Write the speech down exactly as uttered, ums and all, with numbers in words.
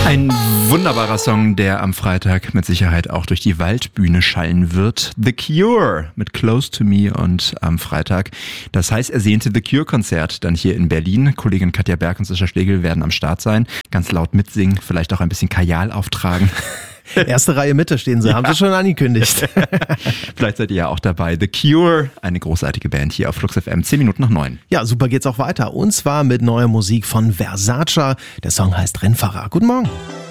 Ein wunderbarer Song, der am Freitag mit Sicherheit auch durch die Waldbühne schallen wird. The Cure mit Close to Me und am Freitag das heiß ersehnte The Cure-Konzert dann hier in Berlin. Kollegin Katja Berg und Sascha Schlegel werden am Start sein. Ganz laut mitsingen, vielleicht auch ein bisschen Kajal auftragen. Erste Reihe Mitte stehen sie, ja. Haben sie schon angekündigt. Vielleicht seid ihr ja auch dabei. The Cure, eine großartige Band hier auf Flux F M, zehn Minuten nach neun. Ja, super geht's auch weiter. Und zwar mit neuer Musik von Versace. Der Song heißt Rennfahrer. Guten Morgen.